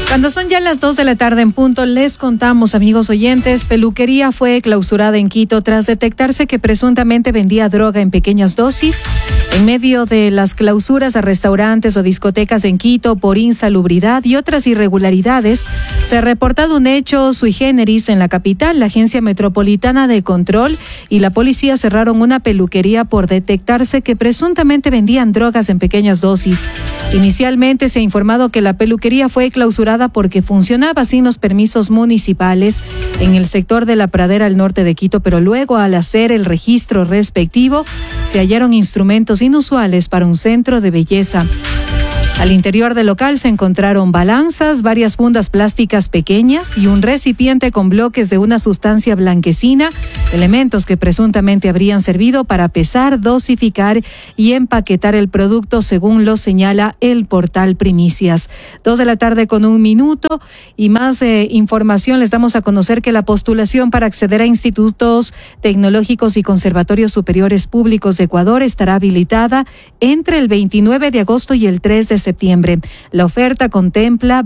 Cuando son ya las 2 de la tarde en punto, les contamos, amigos oyentes, peluquería fue clausurada en Quito tras detectarse que presuntamente vendía droga en pequeñas dosis. En medio de las clausuras a restaurantes o discotecas en Quito por insalubridad y otras irregularidades, se ha reportado un hecho sui generis en la capital. La Agencia Metropolitana de Control y la policía cerraron una peluquería por detectarse que presuntamente vendían drogas en pequeñas dosis. Inicialmente se ha informado que la peluquería fue clausurada porque funcionaba sin los permisos municipales en el sector de la Pradera al norte de Quito, pero luego, al hacer el registro respectivo, se hallaron instrumentos inusuales para un centro de belleza. Al interior del local se encontraron balanzas, varias fundas plásticas pequeñas y un recipiente con bloques de una sustancia blanquecina, elementos que presuntamente habrían servido para pesar, dosificar y empaquetar el producto, según lo señala el portal Primicias. 2 de la tarde con 1 minuto y más información. Les damos a conocer que la postulación para acceder a institutos tecnológicos y conservatorios superiores públicos de Ecuador estará habilitada entre el 29 de agosto y el 3 de septiembre. La oferta contempla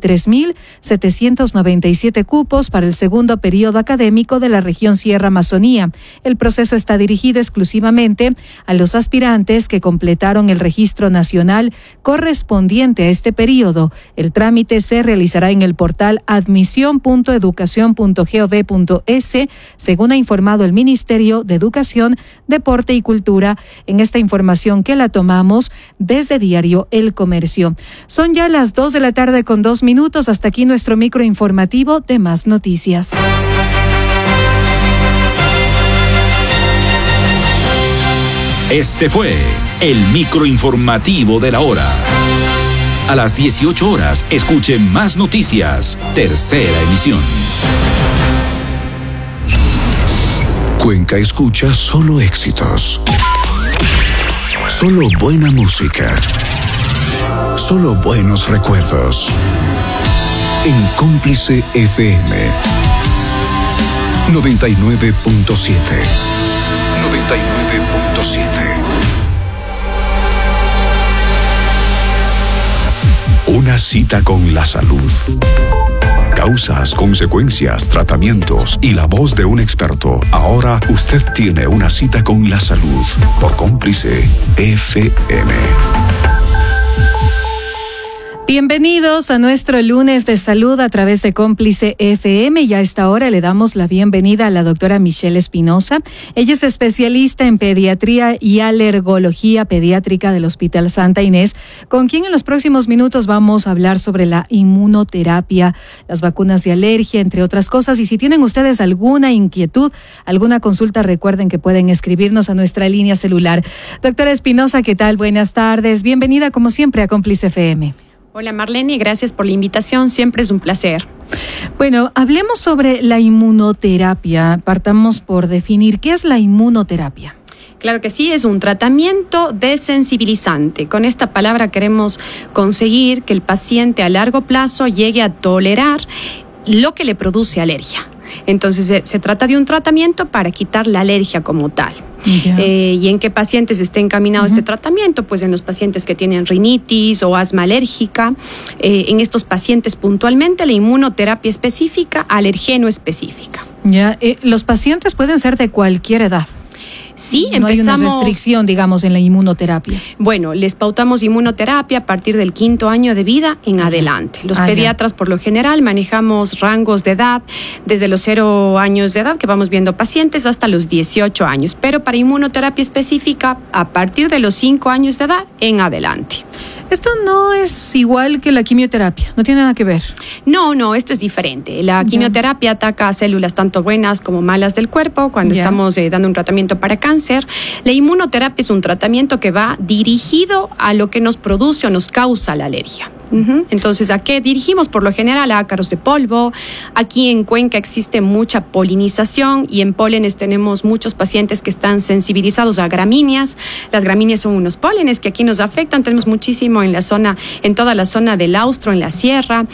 23.797 cupos para el segundo periodo académico de la región Sierra Amazonía. El proceso está dirigido exclusivamente a los aspirantes que completaron el registro nacional correspondiente a este periodo. El trámite se realizará en el portal admisión.educación.gov.es, según ha informado el Ministerio de Educación, Deporte y Cultura en esta información que la tomamos desde Diario El Comercio. Son ya las 2 de la tarde con 2 minutos. Hasta aquí nuestro microinformativo de Más Noticias. Este fue el microinformativo de la hora. A las 18 horas, escuche Más Noticias, tercera emisión. Cuenca escucha solo éxitos. Solo buena música. Solo buenos recuerdos. En Cómplice FM 99.7. 99.7. Una cita con la salud. Causas, consecuencias, tratamientos y la voz de un experto. Ahora usted tiene una cita con la salud por Cómplice FM. Bienvenidos a nuestro lunes de salud a través de Cómplice FM y a esta hora le damos la bienvenida a la doctora Michelle Espinosa. Ella es especialista en pediatría y alergología pediátrica del Hospital Santa Inés, con quien en los próximos minutos vamos a hablar sobre la inmunoterapia, las vacunas de alergia, entre otras cosas. Y si tienen ustedes alguna inquietud, alguna consulta, recuerden que pueden escribirnos a nuestra línea celular. Doctora Espinosa, ¿qué tal? Buenas tardes. Bienvenida como siempre a Cómplice FM. Hola Marlene, gracias por la invitación, siempre es un placer. Bueno, hablemos sobre la inmunoterapia. Partamos por definir qué es la inmunoterapia. Claro que sí, es un tratamiento desensibilizante. Con esta palabra queremos conseguir que el paciente a largo plazo llegue a tolerar lo que le produce alergia. Entonces se trata de un tratamiento para quitar la alergia como tal. ¿Y en qué pacientes está encaminado este tratamiento? Pues en los pacientes que tienen rinitis o asma alérgica. En estos pacientes puntualmente la inmunoterapia específica, alergeno específica. Los pacientes pueden ser de cualquier edad. Sí, no hay una restricción, digamos, en la inmunoterapia. Bueno, les pautamos inmunoterapia a partir del 5º año de vida en adelante. Los pediatras, por lo general, manejamos rangos de edad desde los 0 años de edad, que vamos viendo pacientes, hasta los 18 años. Pero para inmunoterapia específica, a partir de los 5 años de edad en adelante. Esto no es igual que la quimioterapia, no tiene nada que ver. No, esto es diferente. La quimioterapia ataca a células tanto buenas como malas del cuerpo cuando estamos dando un tratamiento para cáncer. La inmunoterapia es un tratamiento que va dirigido a lo que nos produce o nos causa la alergia. Entonces, ¿a qué dirigimos? Por lo general a ácaros de polvo. Aquí en Cuenca existe mucha polinización y en pólenes tenemos muchos pacientes que están sensibilizados a gramíneas. Las gramíneas son unos pólenes que aquí nos afectan. Tenemos muchísimo en toda la zona del Austro, en la sierra,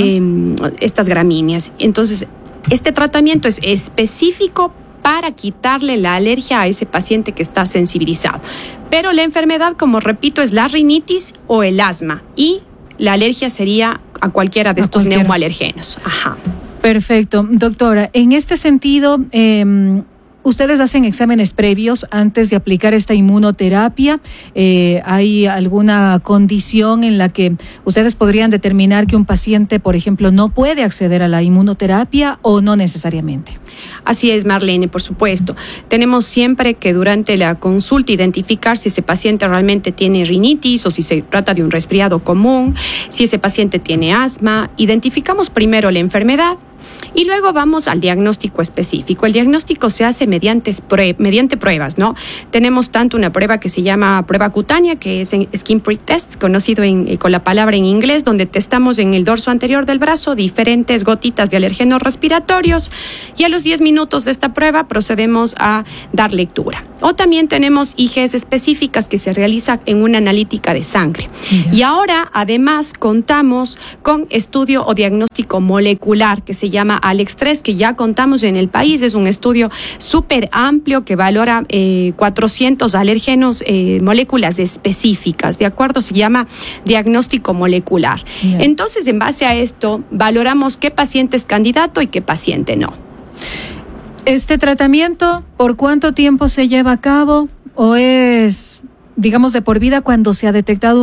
estas gramíneas. Entonces, este tratamiento es específico para quitarle la alergia a ese paciente que está sensibilizado. Pero la enfermedad, como repito, es la rinitis o el asma y la alergia sería a cualquiera de estos neumoalergenos. Ajá. Perfecto. Doctora, en este sentido, ¿ustedes hacen exámenes previos antes de aplicar esta inmunoterapia? ¿Hay alguna condición en la que ustedes podrían determinar que un paciente, por ejemplo, no puede acceder a la inmunoterapia o no necesariamente? Así es, Marlene, por supuesto. Tenemos siempre que durante la consulta identificar si ese paciente realmente tiene rinitis o si se trata de un resfriado común, si ese paciente tiene asma. Identificamos primero la enfermedad y luego vamos al diagnóstico específico. El diagnóstico se hace mediante pruebas, ¿no? Tenemos tanto una prueba que se llama prueba cutánea, que es en skin prick test, conocido con la palabra en inglés, donde testamos en el dorso anterior del brazo diferentes gotitas de alérgenos respiratorios y a los 10 minutos de esta prueba procedemos a dar lectura. O también tenemos IGs específicas que se realizan en una analítica de sangre. Y ahora, además, contamos con estudio o diagnóstico molecular que se llama ALEX3, que ya contamos en el país. Es un estudio súper amplio que valora 400 alérgenos, moléculas específicas, ¿de acuerdo? Se llama diagnóstico molecular. Entonces, en base a esto, valoramos qué paciente es candidato y qué paciente no. ¿Este tratamiento por cuánto tiempo se lleva a cabo o es, digamos, de por vida cuando se ha detectado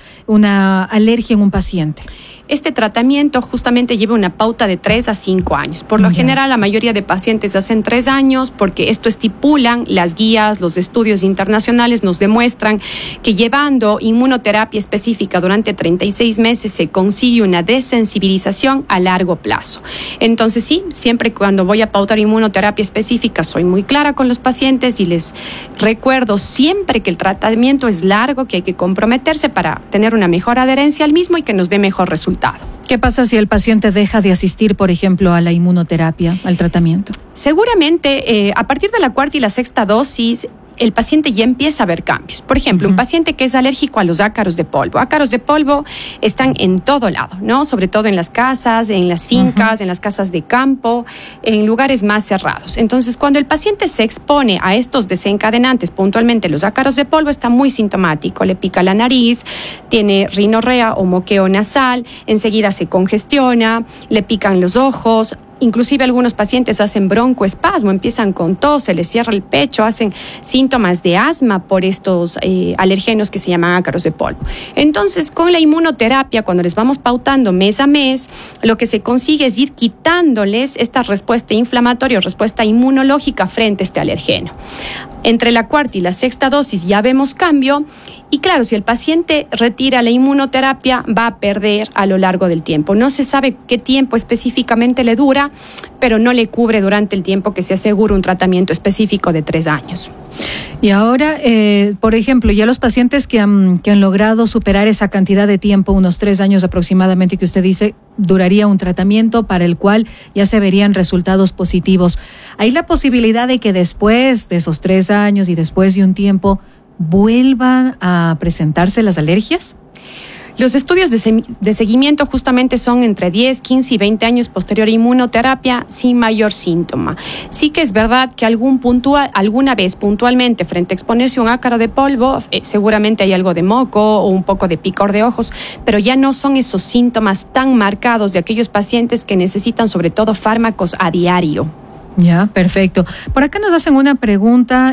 una alergia en un paciente? Este tratamiento justamente lleva una pauta de 3 a 5 años. Por lo general, la mayoría de pacientes hacen 3 años porque esto estipulan las guías, los estudios internacionales nos demuestran que llevando inmunoterapia específica durante 36 meses se consigue una desensibilización a largo plazo. Entonces sí, siempre cuando voy a pautar inmunoterapia específica soy muy clara con los pacientes y les recuerdo siempre que el tratamiento es largo, que hay que comprometerse para tener una mejor adherencia al mismo y que nos dé mejor resultado. ¿Qué pasa si el paciente deja de asistir, por ejemplo, a la inmunoterapia, al tratamiento? Seguramente, a partir de la 4ª y la 6ª dosis, el paciente ya empieza a ver cambios. Por ejemplo, un paciente que es alérgico a los ácaros de polvo. Ácaros de polvo están en todo lado, ¿no? Sobre todo en las casas, en las fincas, en las casas de campo, en lugares más cerrados. Entonces, cuando el paciente se expone a estos desencadenantes, puntualmente los ácaros de polvo, está muy sintomático. Le pica la nariz, tiene rinorrea o moqueo nasal, enseguida se congestiona, le pican los ojos. Inclusive algunos pacientes hacen broncoespasmo, empiezan con tos, se les cierra el pecho, hacen síntomas de asma por estos alergenos que se llaman ácaros de polvo. Entonces, con la inmunoterapia, cuando les vamos pautando mes a mes, lo que se consigue es ir quitándoles esta respuesta inflamatoria o respuesta inmunológica frente a este alergeno. Entre la 4ª y la 6ª dosis ya vemos cambio y claro, si el paciente retira la inmunoterapia va a perder a lo largo del tiempo. No se sabe qué tiempo específicamente le dura, pero no le cubre durante el tiempo que se asegura un tratamiento específico de 3 años. Y ahora, por ejemplo, ya los pacientes que han logrado superar esa cantidad de tiempo, unos 3 años aproximadamente, que usted dice, duraría un tratamiento para el cual ya se verían resultados positivos. ¿Hay la posibilidad de que después de esos 3 años y después de un tiempo vuelvan a presentarse las alergias? Los estudios de seguimiento justamente son entre 10, 15 y 20 años posterior a inmunoterapia sin mayor síntoma. Sí que es verdad que alguna vez puntualmente frente a exponerse a un ácaro de polvo, seguramente hay algo de moco o un poco de picor de ojos, pero ya no son esos síntomas tan marcados de aquellos pacientes que necesitan sobre todo fármacos a diario. Ya, perfecto. Por acá nos hacen una pregunta,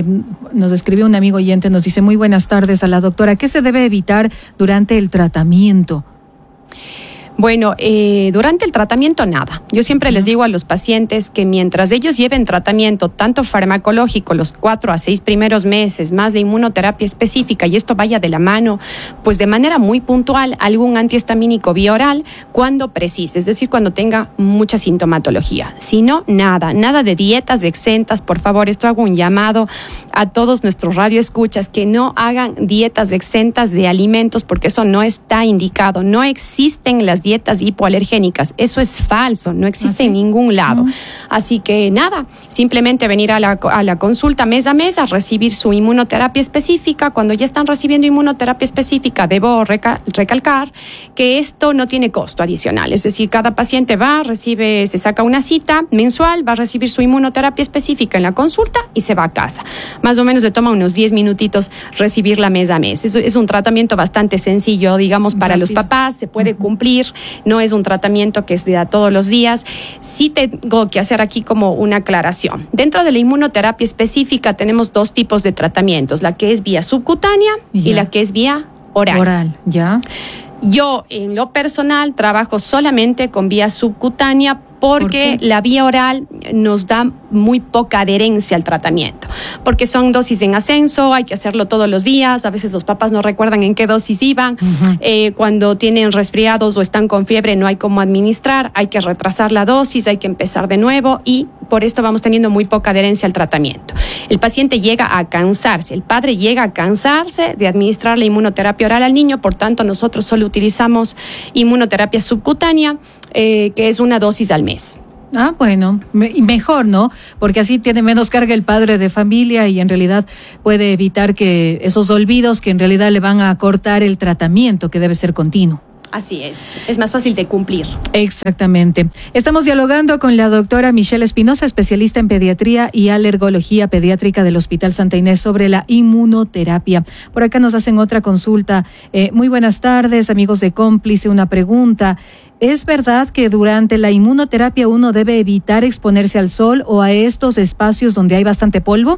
nos escribió un amigo oyente, nos dice: muy buenas tardes a la doctora, ¿qué se debe evitar durante el tratamiento? Bueno, durante el tratamiento nada. Yo siempre les digo a los pacientes que mientras ellos lleven tratamiento tanto farmacológico los 4 a 6 primeros meses, más la inmunoterapia específica, y esto vaya de la mano, pues de manera muy puntual, algún antihistamínico vía oral cuando precise, es decir, cuando tenga mucha sintomatología. Si no, nada de dietas exentas, por favor. Esto hago un llamado a todos nuestros radioescuchas que no hagan dietas exentas de alimentos porque eso no está indicado. No existen las dietas hipoalergénicas. Eso es falso, no existe en ningún lado. Así que nada, simplemente venir a la consulta mes a mes a recibir su inmunoterapia específica. Cuando ya están recibiendo inmunoterapia específica, debo recalcar que esto no tiene costo adicional. Es decir, cada paciente se saca una cita mensual, va a recibir su inmunoterapia específica en la consulta y se va a casa. Más o menos le toma unos 10 minutitos recibirla mes a mes. Es un tratamiento bastante sencillo, digamos, para los papás, se puede cumplir no es un tratamiento que es de a todos los días. Sí tengo que hacer aquí como una aclaración. Dentro de la inmunoterapia específica tenemos dos tipos de tratamientos, la que es vía subcutánea y la que es vía oral. Oral, ya. Yo, en lo personal, trabajo solamente con vía subcutánea porque la vía oral nos da muy poca adherencia al tratamiento, porque son dosis en ascenso, hay que hacerlo todos los días, a veces los papás no recuerdan en qué dosis iban, cuando tienen resfriados o están con fiebre no hay cómo administrar, hay que retrasar la dosis, hay que empezar de nuevo y por esto vamos teniendo muy poca adherencia al tratamiento. El paciente llega a cansarse, el padre llega a cansarse de administrar la inmunoterapia oral al niño, por tanto nosotros solo utilizamos inmunoterapia subcutánea, que es una dosis al mes. Ah, bueno, mejor, ¿no? Porque así tiene menos carga el padre de familia y en realidad puede evitar que esos olvidos que en realidad le van a cortar el tratamiento que debe ser continuo. Así es más fácil de cumplir. Exactamente. Estamos dialogando con la doctora Michelle Espinosa, especialista en pediatría y alergología pediátrica del Hospital Santa Inés sobre la inmunoterapia. Por acá nos hacen otra consulta. Muy buenas tardes, amigos de Cómplice. Una pregunta. ¿Es verdad que durante la inmunoterapia uno debe evitar exponerse al sol o a estos espacios donde hay bastante polvo?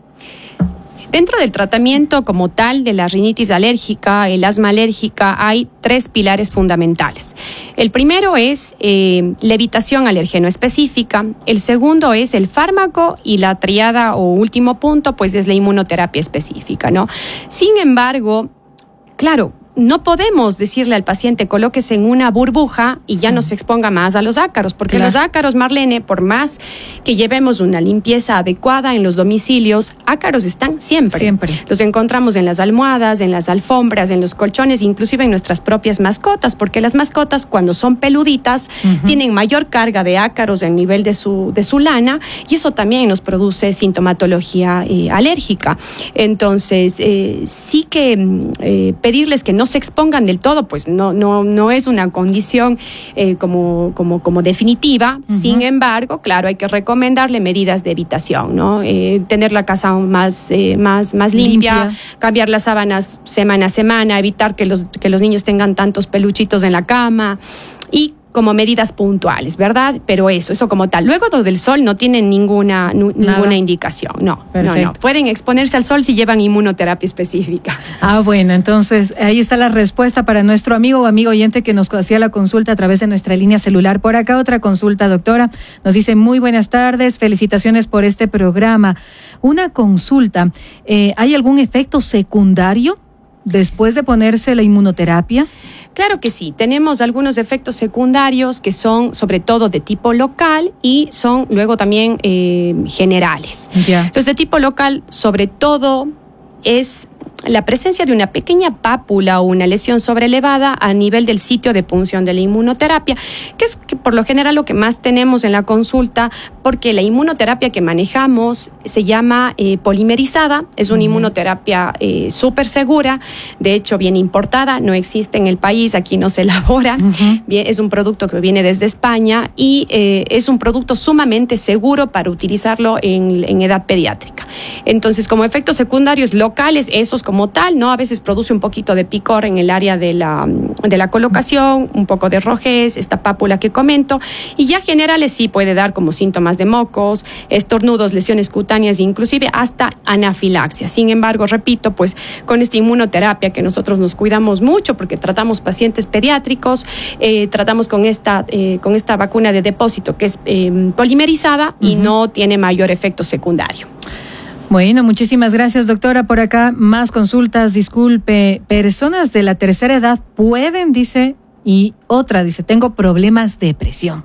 Dentro del tratamiento como tal de la rinitis alérgica, el asma alérgica, hay 3 pilares fundamentales. El primero es la evitación alérgeno específica, el segundo es el fármaco y la triada o último punto pues es la inmunoterapia específica, ¿no? Sin embargo, claro, no podemos decirle al paciente colóquese en una burbuja y ya no se exponga más a los ácaros, porque los ácaros, Marlene, por más que llevemos una limpieza adecuada en los domicilios, ácaros están siempre. Los encontramos en las almohadas, en las alfombras, en los colchones, inclusive en nuestras propias mascotas, porque las mascotas cuando son peluditas tienen mayor carga de ácaros en nivel de su lana y eso también nos produce sintomatología alérgica. Entonces, sí que pedirles que no se expongan del todo, pues no es una condición como definitiva. Sin embargo, claro, hay que recomendarle medidas de evitación, ¿no? Tener la casa más limpia, cambiar las sábanas semana a semana, evitar que los niños tengan tantos peluchitos en la cama y como medidas puntuales, ¿verdad? Pero eso como tal. Luego del sol no tienen ninguna indicación, no. Pueden exponerse al sol si llevan inmunoterapia específica. Ah, bueno, entonces ahí está la respuesta para nuestro amigo o amigo oyente que nos hacía la consulta a través de nuestra línea celular. Por acá otra consulta, doctora. Nos dice, muy buenas tardes, felicitaciones por este programa. Una consulta, ¿hay algún efecto secundario después de ponerse la inmunoterapia? Claro que sí, tenemos algunos efectos secundarios que son sobre todo de tipo local y son luego también generales. Los de tipo local sobre todo es la presencia de una pequeña pápula o una lesión sobrelevada a nivel del sitio de punción de la inmunoterapia, que es por lo general lo que más tenemos en la consulta, porque la inmunoterapia que manejamos se llama polimerizada, es una inmunoterapia súper segura, de hecho bien importada, no existe en el país, aquí no se elabora, bien, es un producto que viene desde España y es un producto sumamente seguro para utilizarlo en edad pediátrica. Entonces, como efectos secundarios locales, esos como tal, ¿no? A veces produce un poquito de picor en el área de la colocación, un poco de rojez, esta pápula que comento, y ya generales sí puede dar como síntomas de mocos, estornudos, lesiones cutáneas, inclusive hasta anafilaxia. Sin embargo, repito, pues con esta inmunoterapia que nosotros nos cuidamos mucho porque tratamos pacientes pediátricos, tratamos con esta vacuna de depósito que es polimerizada y no tiene mayor efecto secundario. Bueno, muchísimas gracias, doctora. Por acá, más consultas. Disculpe, personas de la tercera edad pueden, dice, y otra dice, tengo problemas de presión.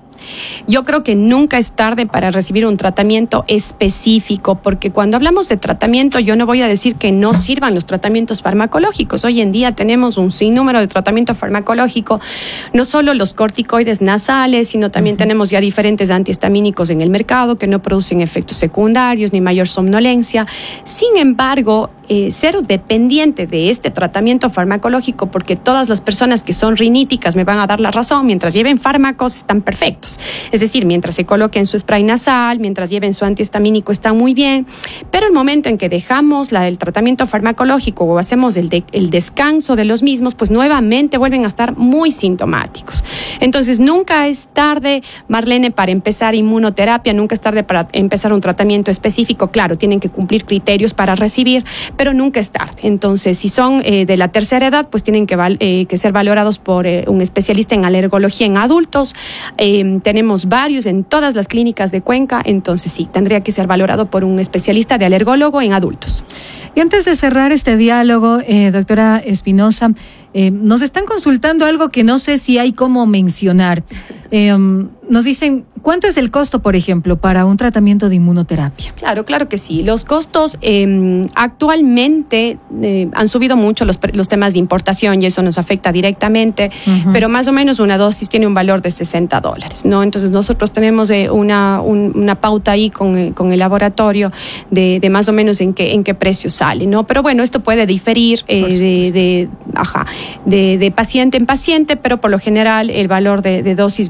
Yo creo que nunca es tarde para recibir un tratamiento específico, porque cuando hablamos de tratamiento yo no voy a decir que no sirvan los tratamientos farmacológicos. Hoy en día tenemos un sinnúmero de tratamiento farmacológico, no solo los corticoides nasales, sino también tenemos ya diferentes antihistamínicos en el mercado que no producen efectos secundarios ni mayor somnolencia. Sin embargo, ser dependiente de este tratamiento farmacológico, porque todas las personas que son riníticas me van a dar la razón, mientras lleven fármacos están perfectos. adultos. Es decir, mientras se coloquen su spray nasal, mientras lleven su antihistamínico, está muy bien, pero el momento en que dejamos el tratamiento farmacológico o hacemos el descanso de los mismos, pues nuevamente vuelven a estar muy sintomáticos. Entonces, nunca es tarde, Marlene, para empezar inmunoterapia, nunca es tarde para empezar un tratamiento específico. Claro, tienen que cumplir criterios para recibir, pero nunca es tarde. Entonces, si son de la tercera edad, pues tienen que ser valorados por un especialista en alergología en adultos. Tenemos varios en todas las clínicas de Cuenca, entonces sí, tendría que ser valorado por un especialista de alergólogo en adultos. Y antes de cerrar este diálogo, doctora Espinosa, nos están consultando algo que no sé si hay cómo mencionar. Nos dicen, ¿cuánto es el costo, por ejemplo, para un tratamiento de inmunoterapia? Claro que sí. Los costos actualmente han subido mucho los temas de importación y eso nos afecta directamente, pero más o menos una dosis tiene un valor de $60, ¿no? Entonces nosotros tenemos una pauta ahí con el laboratorio de más o menos en qué precio sale, ¿no? Pero bueno, esto puede diferir de paciente en paciente, pero por lo general el valor de dosis